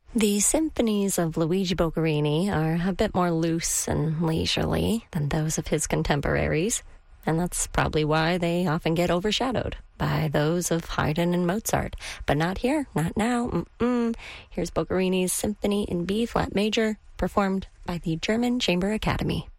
The symphonies of Luigi Boccherini are a bit more loose and leisurely than those of his contemporaries, and that's probably why they often get overshadowed by those of Haydn and Mozart. But not here, not now. Here's Boccherini's Symphony in B-flat major, performed by the German Chamber Academy.